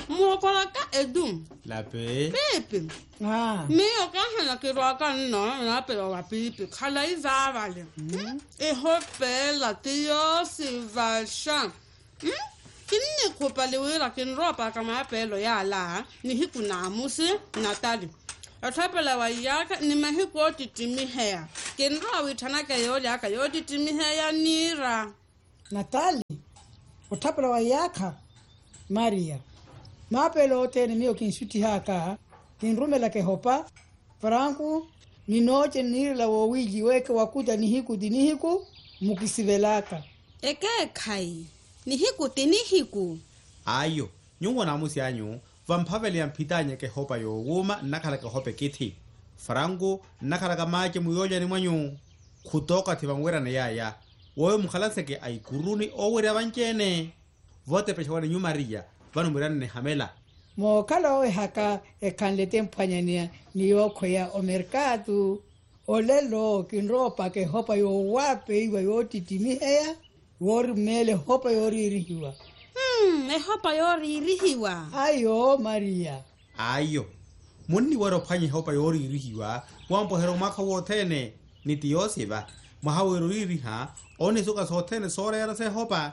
Mokola ka edum. Lape. Pepe. Me o ka hana ke roka no na pero wa pipi khala izavale. E hopela tio sivalsha. Kini kopa lewela kin ropa kama pelo ya la ni hikuna musi natali. Athapela wa yaka ni mahiko titimi hea. Kin rawi tanaka yola ka yoti timi hea nira. Natali. Athapela wa yaka Maria. Mapelo tene mio kinsuti haka. Kinrumela ke hopa. Franku ni noche nirla wo wiji weke wakuta ni hiku dinihiku mukisivelaka. Eke kai. Ni hiku tinihiku. Ayo, nyungo na musi anyu, vampaveli ampitanye ke hopa yo wuma nakala ke hope kiti. Frango nakala ka maji muyoja ni mwanyu. Kutoka tivangwera na yaya. Wowe mukhalase ke ay kuruni owere abanchene. Vote peshawane nyu Maria, vanu mirane ne hamela. Mo kala oe haka e kanlete mpanyania ni yoko ya o mercado. Olelo kinropa ke hopa yo wape iwa yo titimiheya. Wori mele hopa yori irihiwa. E hopa yori irihiwa. Ayo, Maria. Ayo. Muni waro panyi hopa yori irihiwa. Wampo hero maka wotene. Niti yosiba. Mahawe yori iriha. Oni suka sotene sore yara se hopa.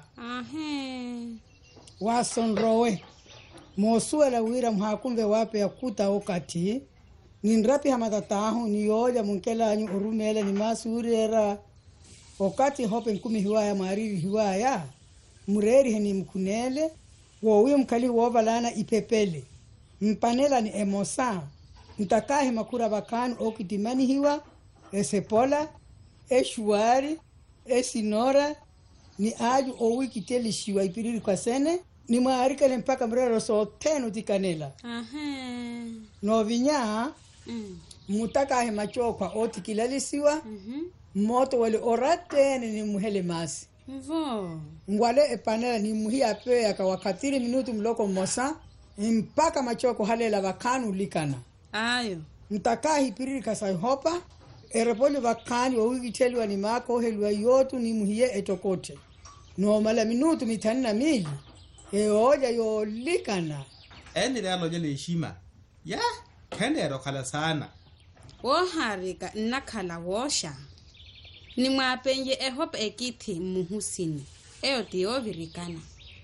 Wason rowe. Mosuela wira mhakumbe wape ya kuta okati. Ninrapi hamatatahu ni yoja munkela anyu urumele ni masuri era. Wakati hope nkumi hiwaya mariri hiwaya, mureri heni mkunele, wowe mkali wovalana ipepele. Mpanela ni emosa, mtakahi makura bakanu okitimani hiwa, esepola, eshuari, esinora, ni aju owi kiteli shiwa ipiriri kwa sene, ni maarikale mpaka mrero sotenu tikanela. No vinya, mutakahi machokwa oti kilalisiwa, moto wale orate ni muhele masi. Ngwale epanela ni muhia pe akawakatiri minutu mloko mosa. Mpaka machoko halela bakanu likana. Ayo. Mtakahi piriri kasai hopa. Erepoli bakani wawiki cheliwa ni mako helwa yotu ni muhie etokote. No mala minutu mitanina mili. Oja yo likana. Eni realo jele ishima. Ya, kende ero kala sana. Woharika nakala wosha. Ni mwapenye ehope ekiti muhusini. Eo tiyo virikana.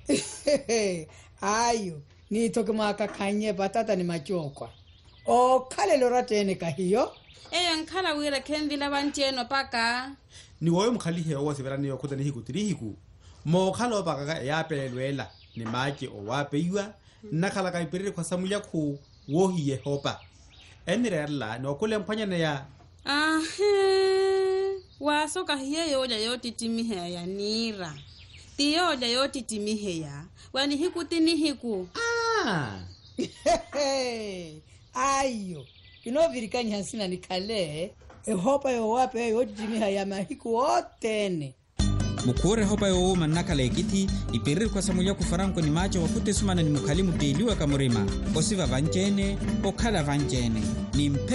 Ayo. Ni toke makakanye batata ni machokwa. O kale lorate ene kahiyo. Eo nkala wira kendila bancheno paka. Ni wowe mkhalihe owa severani yokuta ni hiku tirihiku. Mo khalo paka ya pelelwela ni maji owape iwa. Nakala kaipiriri kwa samuya ku wohi yehopa. Eni rerla ni okule mpanyane ya. Wasoka hiye yoja yoti timiheya ya nira. Tiyoja yoti timiheya. Wani hiku tinihiku. Ayo. Kino virikani hansina ni kale. Hopa yo wape yoti timiheya ya mahiku otene. Mukure hopa yo manakala ekiti ipiriri kwa samuya kufaranko ni macho wakute sumana ni mukalimu deliwa kamurima. Osiva vanjene, okala vanjene. Ni